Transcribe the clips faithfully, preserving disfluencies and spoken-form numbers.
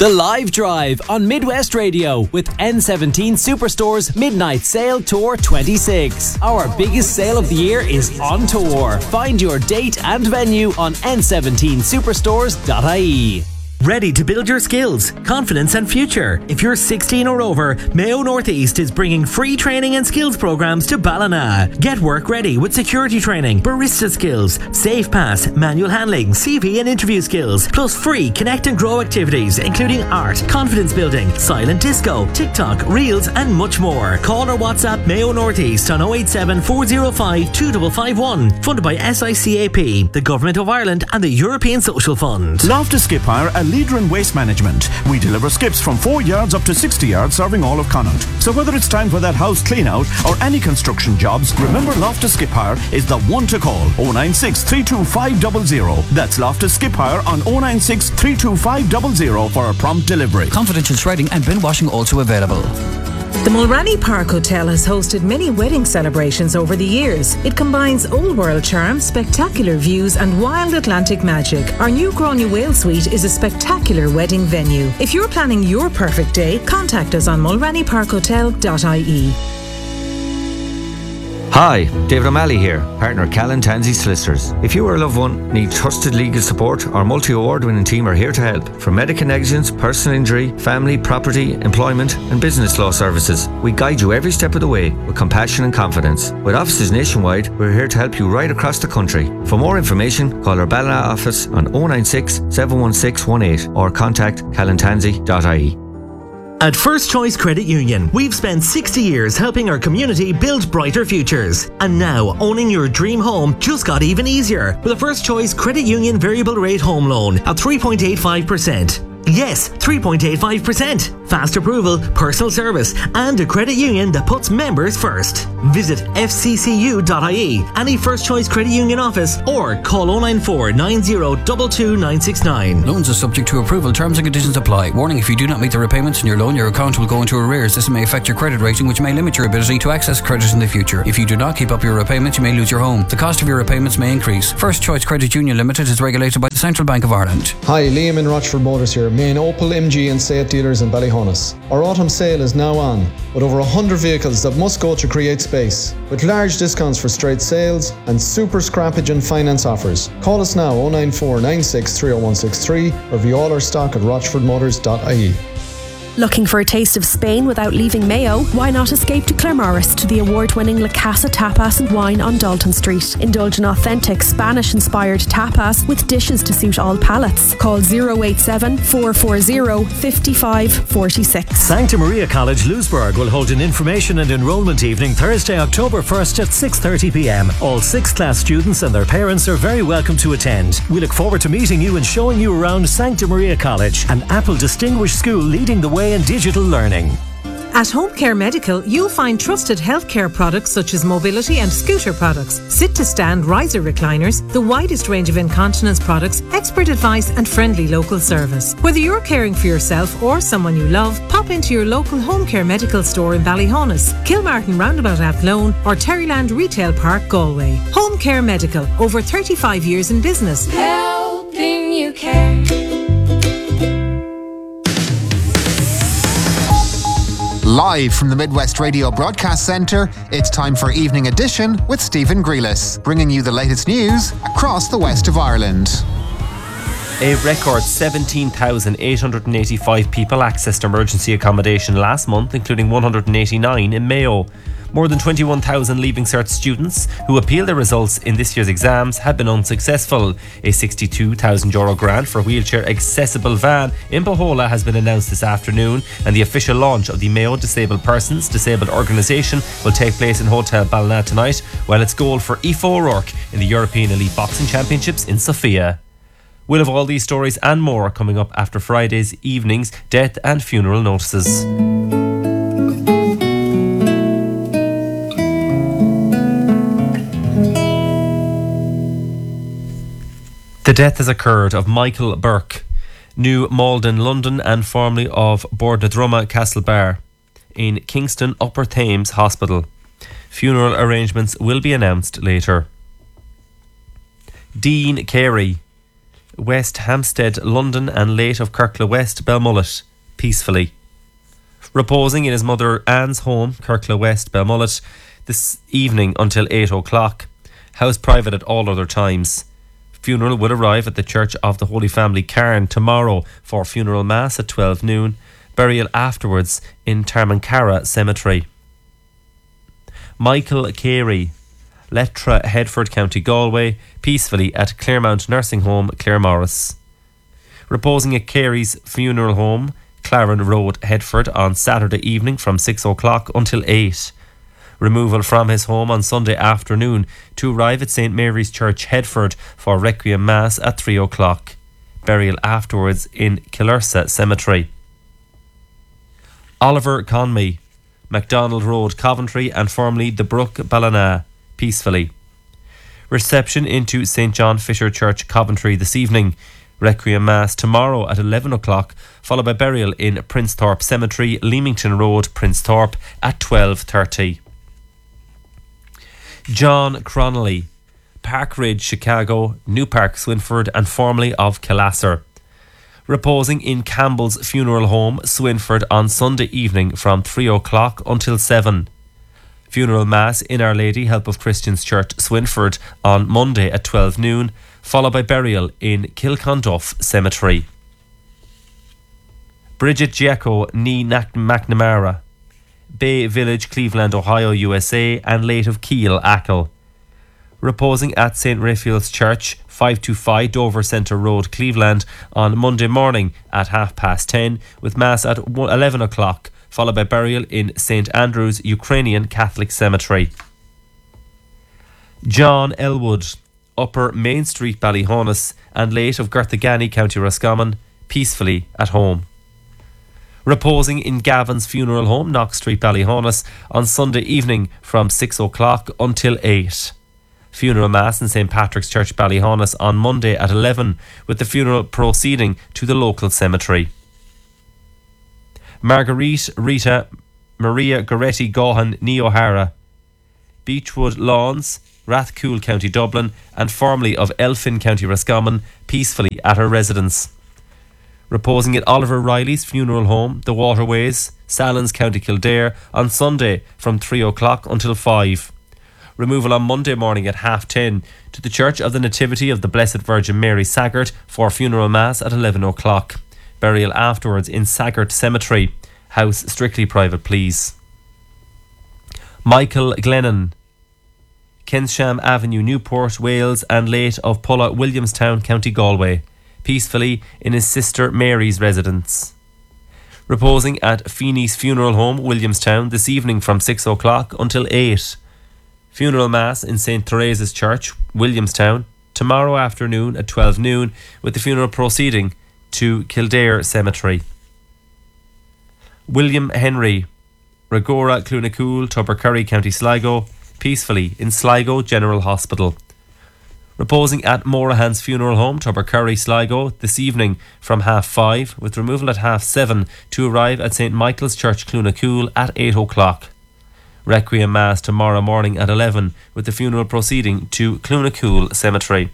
The Live Drive on Midwest Radio with N seventeen Superstore's Midnight Sale Tour twenty-six. Our biggest sale of the year is on tour. Find your date and venue on n seventeen superstores dot I E. Ready to build your skills, confidence and future? If you're sixteen or over, Mayo Northeast is bringing free training and skills programs to Ballina. Get work ready with security training, barista skills, safe pass, manual handling, C V and interview skills, plus free connect and grow activities including art, confidence building, silent disco, TikTok, reels and much more. Call or WhatsApp Mayo Northeast on oh eight seven, four oh five, two five five one. Funded by S I C A P, the Government of Ireland and the European Social Fund. Loftus Skip Hire, a leader in waste management. We deliver skips from four yards up to sixty yards, serving all of Connaught. So whether it's time for that house clean out or any construction jobs, remember Loftus Skip Hire is the one to call. oh nine six, three two five zero zero. That's Loftus Skip Hire on oh nine six, three two five zero zero for a prompt delivery. Confidential shredding and bin washing also available. The Mulranny Park Hotel has hosted many wedding celebrations over the years. It combines old world charm, spectacular views and wild Atlantic magic. Our new Gráinne Whale Suite is a spectacular wedding venue. If you're planning your perfect day, contact us on mulranny park hotel dot I E. Hi, David O'Malley here, partner Callan Tansey Solicitors. If you or a loved one need trusted legal support, our multi-award winning team are here to help. From medical negligence, personal injury, family, property, employment and business law services, we guide you every step of the way with compassion and confidence. With offices nationwide, we're here to help you right across the country. For more information, call our Ballina office on oh nine six, seven one six one eight or contact callan tansey dot I E. At First Choice Credit Union, we've spent sixty years helping our community build brighter futures. And now, owning your dream home just got even easier with a First Choice Credit Union variable rate home loan at three point eight five percent. Yes, three point eight five percent. Fast approval, personal service, and a credit union that puts members first. Visit f c c u dot I E, any First Choice Credit Union office, or call oh nine four, nine oh, two two nine six nine. Loans are subject to approval. Terms and conditions apply. Warning, if you do not meet the repayments on your loan, your account will go into arrears. This may affect your credit rating, which may limit your ability to access credit in the future. If you do not keep up your repayments, you may lose your home. The cost of your repayments may increase. First Choice Credit Union Limited is regulated by the Central Bank of Ireland. Hi, Liam in Rochford Motors here, main Opel, M G and Seat dealers in Ballyhonus. Our autumn sale is now on, with over one hundred vehicles that must go to create space, with large discounts for straight sales and super scrappage and finance offers. Call us now oh nine four, nine six, three oh one six three or view all our stock at rochford motors dot I E. Looking for a taste of Spain without leaving Mayo? Why not escape to Claremorris to the award-winning La Casa Tapas and Wine on Dalton Street. Indulge in authentic Spanish-inspired tapas with dishes to suit all palates. Call oh eight seven, four four oh, five five four six. Sancta Maria College Lewisburg will hold an information and enrolment evening Thursday, October first at six thirty p m. All sixth class students and their parents are very welcome to attend. We look forward to meeting you and showing you around Sancta Maria College, an Apple distinguished school leading the way in digital learning. At Home Care Medical, you'll find trusted healthcare products such as mobility and scooter products, sit-to-stand riser recliners, the widest range of incontinence products, expert advice and friendly local service. Whether you're caring for yourself or someone you love, pop into your local Home Care Medical store in Ballyhonus, Kilmartin Roundabout Athlone or Terryland Retail Park, Galway. Home Care Medical, over thirty-five years in business. Helping you care. Live from the Midwest Radio Broadcast Centre, it's time for Evening Edition with Stephen Grealis, bringing you the latest news across the west of Ireland. A record seventeen thousand eight hundred eighty-five people accessed emergency accommodation last month, including one hundred eighty-nine in Mayo. More than twenty-one thousand Leaving Cert students who appealed their results in this year's exams have been unsuccessful. A sixty-two thousand euro grant for a wheelchair accessible van in Bohola has been announced this afternoon, and the official launch of the Mayo Disabled Persons Disabled Organisation will take place in Hotel Ballina tonight, while its goal for Aoife O'Rourke in the European Elite Boxing Championships in Sofia. We'll have all these stories and more coming up after Friday's evening's death and funeral notices. The death has occurred of Michael Burke, New Malden, London, and formerly of Bordnadrumma Castlebar in Kingston Upper Thames Hospital. Funeral arrangements will be announced later. Dean Carey, West Hampstead, London, and late of Kirkla West, Belmullet, peacefully. Reposing in his mother Anne's home, Kirkla West, Belmullet, this evening until eight o'clock. House private at all other times. Funeral will arrive at the Church of the Holy Family, Cairn, tomorrow for funeral mass at twelve noon. Burial afterwards in Tarmancara Cemetery. Michael Carey, Lettra, Headford, County Galway, peacefully at Claremont Nursing Home, Claremorris. Reposing at Carey's funeral home, Claren Road, Headford, on Saturday evening from six o'clock until eight. Removal from his home on Sunday afternoon to arrive at Saint Mary's Church, Headford, for Requiem Mass at three o'clock. Burial afterwards in Kilursa Cemetery. Oliver Conmey, MacDonald Road, Coventry, and formerly the Brook, Ballina, peacefully. Reception into Saint John Fisher Church, Coventry, this evening. Requiem Mass tomorrow at eleven o'clock, followed by burial in Princethorpe Cemetery, Leamington Road, Princethorpe, at twelve thirty. John Cronley, Park Ridge, Chicago, New Park, Swinford, and formerly of Killasser. Reposing in Campbell's funeral home, Swinford, on Sunday evening from three o'clock until seven. Funeral Mass in Our Lady Help of Christians Church, Swinford, on Monday at twelve noon, followed by burial in Kilconduff Cemetery. Bridget Giacco, ní McNamara, Bay Village, Cleveland, Ohio, U S A, and late of Kiel, Achill. Reposing at Saint Raphael's Church, five twenty-five Dover Centre Road, Cleveland, on Monday morning at half past ten, with Mass at eleven o'clock, followed by burial in Saint Andrew's Ukrainian Catholic Cemetery. John Elwood, Upper Main Street, Ballyhonus, and late of Garthagani, County Roscommon, peacefully at home. Reposing in Gavin's funeral home, Knox Street, Ballyhonus, on Sunday evening from six o'clock until eight. Funeral Mass in Saint Patrick's Church, Ballyhonus, on Monday at eleven, with the funeral proceeding to the local cemetery. Marguerite Rita Maria Goretti Gohan Ní O'Hara, Beechwood Lawns, Rathcoole, County Dublin, and formerly of Elphin, County Roscommon, peacefully at her residence. Reposing at Oliver Riley's funeral home, The Waterways, Sallins, County Kildare, on Sunday from three o'clock until five. Removal on Monday morning at half ten to the Church of the Nativity of the Blessed Virgin Mary, Saggart, for funeral mass at eleven o'clock. Burial afterwards in Saggart Cemetery. House strictly private, please. Michael Glennon, Kensham Avenue, Newport, Wales, and late of Pulla, Williamstown, County Galway, peacefully in his sister Mary's residence. Reposing at Feeney's funeral home, Williamstown, this evening from six o'clock until eight. Funeral Mass in Saint Theresa's Church, Williamstown, tomorrow afternoon at twelve noon, with the funeral proceeding to Kildare Cemetery. William Henry, Ragora, Clunacool, Tubbercurry, County Sligo, peacefully in Sligo General Hospital. Reposing at Morahan's funeral home, Tubbercurry, Sligo, this evening from half five, with removal at half seven to arrive at Saint Michael's Church, Clunacool, at eight o'clock. Requiem Mass tomorrow morning at eleven, with the funeral proceeding to Clunacool Cemetery.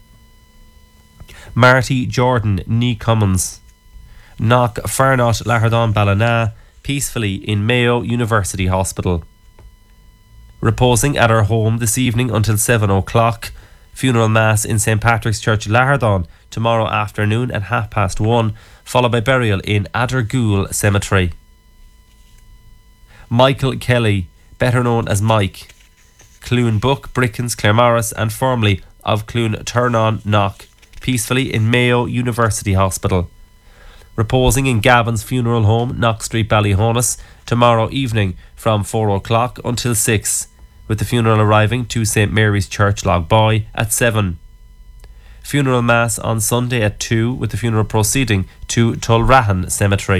Marty Jordan, Ní Cummins, Knock Farnot, Lahardon, Ballina, peacefully in Mayo University Hospital. Reposing at her home this evening until seven o'clock. Funeral Mass in Saint Patrick's Church, Lahardon, tomorrow afternoon at half past one, followed by burial in Addergoole Cemetery. Michael Kelly, better known as Mike, Clune Book, Brickens, Claremorris, and formerly of Clune Turnon, Knock, peacefully in Mayo University Hospital. Reposing in Gavin's funeral home, Knox Street, Ballyhonus, tomorrow evening from four o'clock until six, with the funeral arriving to Saint Mary's Church, Logboy, at seven. Funeral Mass on Sunday at two, with the funeral proceeding to Tulrahan Cemetery.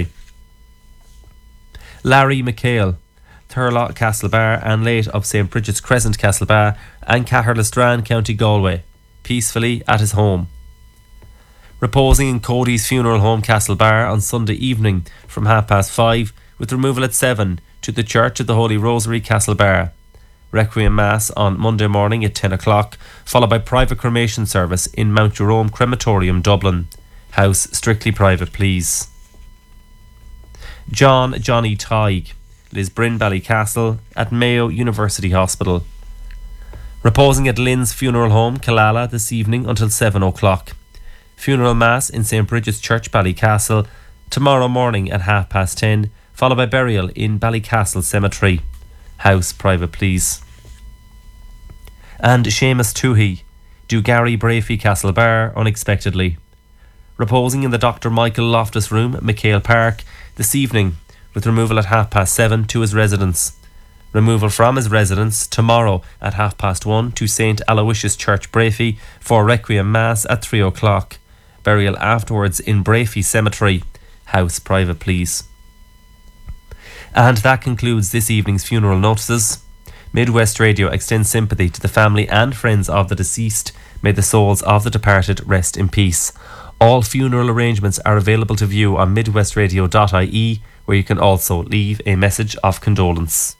Larry McHale, Thurlock, Castlebar, and late of Saint Bridget's Crescent, Castlebar, and Caherlistran, County Galway, peacefully at his home. Reposing in Cody's funeral home, Castlebar, on Sunday evening from half past five, with removal at seven to the Church of the Holy Rosary, Castlebar. Requiem Mass on Monday morning at ten o'clock, followed by private cremation service in Mount Jerome Crematorium, Dublin. House strictly private, please. John Johnny Tighe, Lisbrin Ballycastle at Mayo University Hospital. Reposing at Lynn's Funeral Home, Killala, this evening until seven o'clock. Funeral Mass in Saint Bridget's Church, Ballycastle, tomorrow morning at half past ten, followed by burial in Ballycastle Cemetery. House private, please. And Seamus Toohey, do Gary Brafey Castlebar unexpectedly. Reposing in the Doctor Michael Loftus room at McHale Park this evening, with removal at half past seven to his residence. Removal from his residence tomorrow at half past one to Saint Aloysius Church, Brafey, for Requiem Mass at three o'clock. Burial afterwards in Brafey Cemetery. House private, please. And that concludes this evening's funeral notices. Midwest Radio extends sympathy to the family and friends of the deceased. May the souls of the departed rest in peace. All funeral arrangements are available to view on midwestradio dot I E, where you can also leave a message of condolence.